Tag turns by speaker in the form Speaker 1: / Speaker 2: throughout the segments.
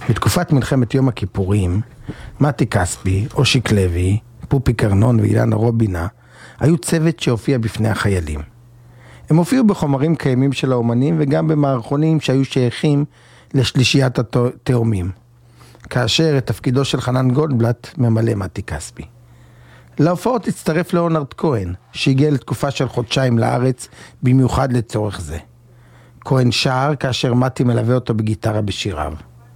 Speaker 1: בתקופת מלחמת יום הכיפורים, מתי כספי, אושיק לוי, פופיק ארנון ואילנה רובינה היו צוות שהופיע בפני החיילים. הם הופיעו בחומרים קיימים של האומנים וגם במערכונים שהיו שייכים לשלישיית התאומים, כאשר את תפקידו של חנן גולדבלט ממלא מתי כספי. להופעות הצטרף ליאונרד כהן, שהגיע לתקופה של חודשיים לארץ במיוחד לצורך זה. כהן שר כאשר מתי מלווה אותו בגיטרה בשיריו.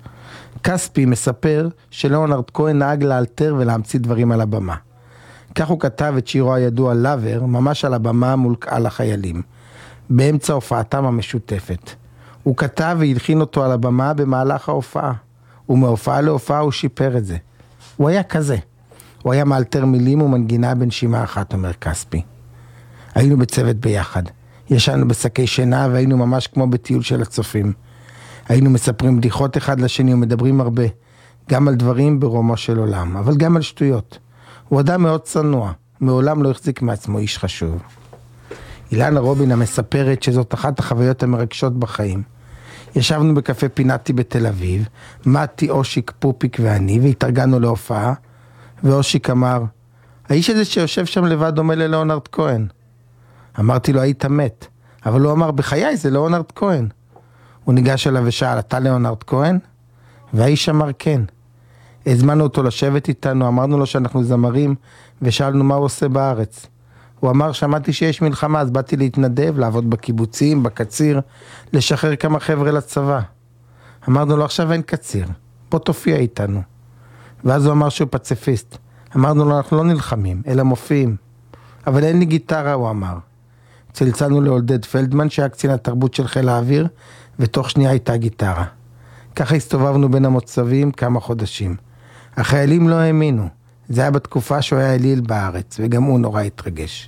Speaker 1: כספי מספר שליאונרד כהן נהג לאלתר ולהמציא דברים על הבמה. כך הוא כתב את שירו הידוע לבר ממש על הבמה מול קהל החיילים, באמצע הופעתם המשותפת. הוא כתב והלחין אותו על הבמה במהלך ההופעה, ומהופעה להופעה הוא שיפר את זה. הוא היה כזה. הוא היה מאלתר מילים ומנגינה בנשימה אחת, אומר כספי. היינו בצוות ביחד. ישנו בשקי שינה והיינו ממש כמו בטיול של הצופים. היינו מספרים בדיחות אחד לשני ומדברים הרבה, גם על דברים ברומו של עולם, אבל גם על שטויות. הוא אדם מאוד צנוע, מעולם לא החזיק מעצמו איש חשוב. אילנה רובינה מספרת שזאת אחת החוויות המרגשות בחיים. ישבנו בקפה פינתי בתל אביב, מתי, אושיק, פופיק ואני, והתארגנו להופעה, ואושיק אמר, האיש הזה שיושב שם לבד דומה לליאונרד כהן. אמרתי לו, היית מת, אבל הוא אמר, בחיי זה ליאונרד כהן. הוא ניגש אליו ושאל, אתה ליאונרד כהן? והאיש אמר כן. הזמנו אותו לשבת איתנו, אמרנו לו שאנחנו זמרים, ושאלנו מה הוא עושה בארץ. הוא אמר, שמעתי שיש מלחמה, אז באתי להתנדב, לעבוד בקיבוצים, בקציר, לשחרר כמה חבר'ה לצבא. אמרנו לו, עכשיו אין קציר, בוא תופיע איתנו. ואז הוא אמר שהוא פציפיסט. אמרנו לו, אנחנו לא נלחמים, אלא מופיעים. אבל אין לי גיטרה, הוא אמר. צלצלנו לעודד פלדמן, שהיה קצין התרבות של חיל האוויר, ותוך שנייה הייתה גיטרה. ככה הסתובבנו בין המוצבים כמה חודשים. החיילים לא האמינו. זה היה בתקופה שהוא היה אליל בארץ, וגם הוא נורא התרגש.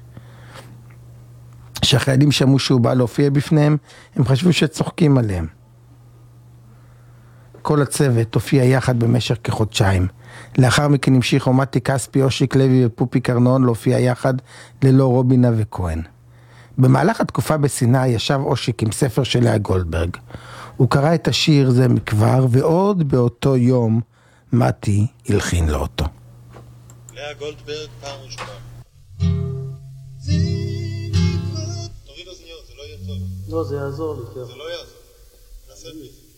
Speaker 1: כשהחיילים שמעו שהוא בא להופיע בפניהם, הם חשבו שצוחקים עליהם. כל הצוות הופיע יחד במשך כחודשיים. לאחר מכן המשיכו מתי כספי, אושיק לוי ופופיק ארנון להופיע יחד ללא רובינה וכהן. במהלך התקופה בסיני ישב אושיק עם ספר של לאה גולדברג. הוא קרא את השיר זה מכבר, ועוד באותו יום מתי הלחין לו אותו.
Speaker 2: לאה גולדברג פעם ראשונה. תוריד אוזניות, זה לא יהיה טוב.
Speaker 3: לא, זה יעזור לי.
Speaker 2: זה לא יעזור. נעשה בזה.